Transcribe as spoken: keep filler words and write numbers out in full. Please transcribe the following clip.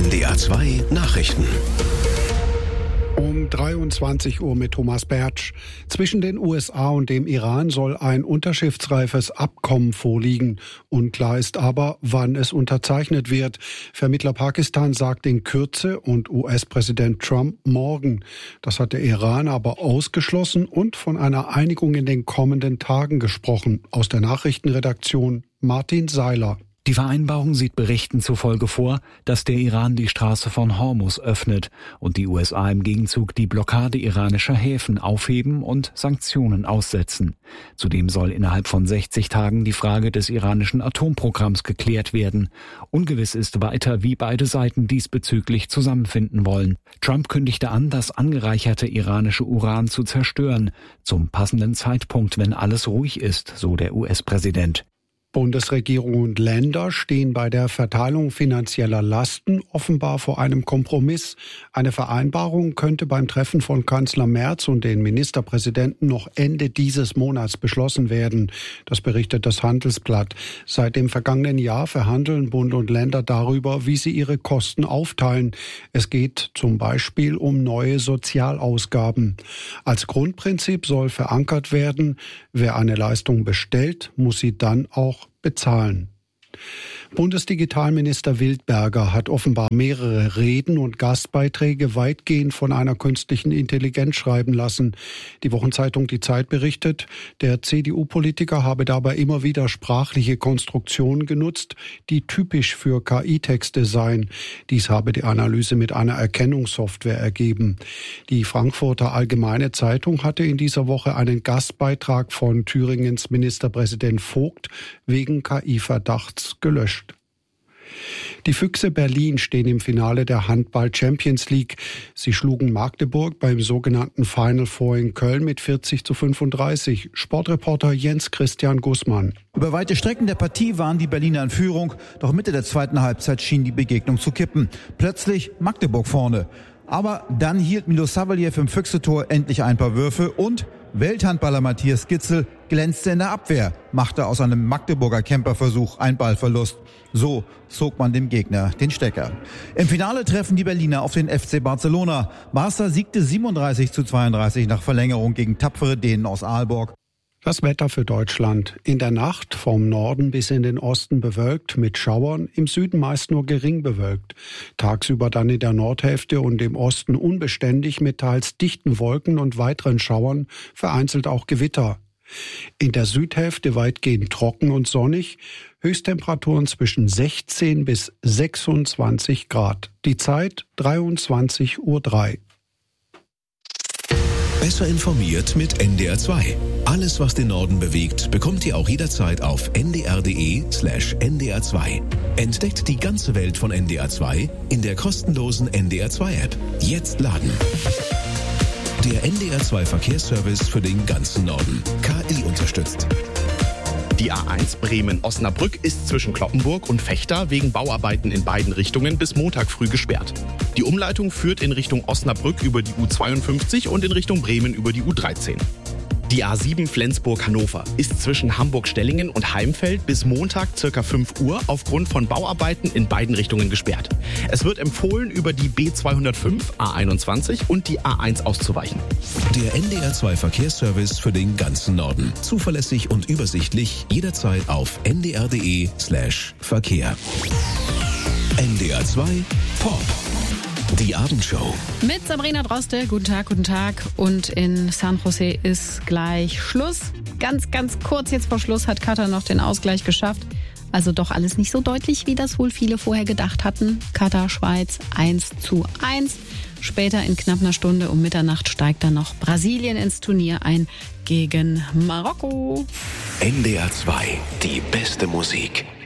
N D R zwei Nachrichten. Um dreiundzwanzig Uhr mit Thomas Bertsch. Zwischen den U S A und dem Iran soll ein unterschriftsreifes Abkommen vorliegen. Unklar ist aber, wann es unterzeichnet wird. Vermittler Pakistan sagt in Kürze und U S-Präsident Trump morgen. Das hat der Iran aber ausgeschlossen und von einer Einigung in den kommenden Tagen gesprochen. Aus der Nachrichtenredaktion Martin Seiler. Die Vereinbarung sieht Berichten zufolge vor, dass der Iran die Straße von Hormuz öffnet und die U S A im Gegenzug die Blockade iranischer Häfen aufheben und Sanktionen aussetzen. Zudem soll innerhalb von sechzig Tagen die Frage des iranischen Atomprogramms geklärt werden. Ungewiss ist weiter, wie beide Seiten diesbezüglich zusammenfinden wollen. Trump kündigte an, das angereicherte iranische Uran zu zerstören, zum passenden Zeitpunkt, wenn alles ruhig ist, so der U S-Präsident. Bundesregierung und Länder stehen bei der Verteilung finanzieller Lasten offenbar vor einem Kompromiss. Eine Vereinbarung könnte beim Treffen von Kanzler Merz und den Ministerpräsidenten noch Ende dieses Monats beschlossen werden. Das berichtet das Handelsblatt. Seit dem vergangenen Jahr verhandeln Bund und Länder darüber, wie sie ihre Kosten aufteilen. Es geht zum Beispiel um neue Sozialausgaben. Als Grundprinzip soll verankert werden, wer eine Leistung bestellt, muss sie dann auch bezahlen. Bundesdigitalminister Wildberger hat offenbar mehrere Reden und Gastbeiträge weitgehend von einer künstlichen Intelligenz schreiben lassen. Die Wochenzeitung Die Zeit berichtet, der C D U-Politiker habe dabei immer wieder sprachliche Konstruktionen genutzt, die typisch für K I-Texte seien. Dies habe die Analyse mit einer Erkennungssoftware ergeben. Die Frankfurter Allgemeine Zeitung hatte in dieser Woche einen Gastbeitrag von Thüringens Ministerpräsident Vogt wegen K I-Verdachts gelöscht. Die Füchse Berlin stehen im Finale der Handball-Champions League. Sie schlugen Magdeburg beim sogenannten Final Four in Köln mit vierzig zu fünfunddreißig. Sportreporter Jens Christian Gußmann. Über weite Strecken der Partie waren die Berliner in Führung, doch Mitte der zweiten Halbzeit schien die Begegnung zu kippen. Plötzlich Magdeburg vorne. Aber dann hielt Milo Savelyev im Füchse-Tor endlich ein paar Würfe und Welthandballer Matthias Gitzel glänzte in der Abwehr, machte aus einem Magdeburger Camperversuch einen Ballverlust. So zog man dem Gegner den Stecker. Im Finale treffen die Berliner auf den F C Barcelona. Barca siegte siebenunddreißig zu zweiunddreißig nach Verlängerung gegen tapfere Dänen aus Aalborg. Das Wetter für Deutschland. In der Nacht vom Norden bis in den Osten bewölkt mit Schauern, im Süden meist nur gering bewölkt. Tagsüber dann in der Nordhälfte und im Osten unbeständig mit teils dichten Wolken und weiteren Schauern, vereinzelt auch Gewitter. In der Südhälfte weitgehend trocken und sonnig, Höchsttemperaturen zwischen sechzehn bis sechsundzwanzig Grad. Die Zeit dreiundzwanzig Uhr drei. Besser informiert mit N D R zwei. Alles, was den Norden bewegt, bekommt ihr auch jederzeit auf n d r punkt d e slash n d r zwei. Entdeckt die ganze Welt von N D R zwei in der kostenlosen N D R zwei App. Jetzt laden. Der N D R zwei Verkehrsservice für den ganzen Norden. K I unterstützt. Die A eins Bremen-Osnabrück ist zwischen Cloppenburg und Vechta wegen Bauarbeiten in beiden Richtungen bis Montag früh gesperrt. Die Umleitung führt in Richtung Osnabrück über die U zweiundfünfzig und in Richtung Bremen über die U dreizehn. Die A sieben Flensburg-Hannover ist zwischen Hamburg-Stellingen und Heimfeld bis Montag ca. fünf Uhr aufgrund von Bauarbeiten in beiden Richtungen gesperrt. Es wird empfohlen, über die B zweihundertfünf, A einundzwanzig und die A eins auszuweichen. Der N D R zwei Verkehrsservice für den ganzen Norden. Zuverlässig und übersichtlich jederzeit auf n d r punkt d e slash Verkehr. N D R zwei Pop. Die Abendshow. Mit Sabrina Droste. Guten Tag, guten Tag. Und in San Jose ist gleich Schluss. Ganz, ganz kurz jetzt vor Schluss hat Katar noch den Ausgleich geschafft. Also doch alles nicht so deutlich, wie das wohl viele vorher gedacht hatten. Katar, Schweiz eins zu eins. Später in knapp einer Stunde um Mitternacht steigt dann noch Brasilien ins Turnier ein gegen Marokko. N D R zwei, die beste Musik.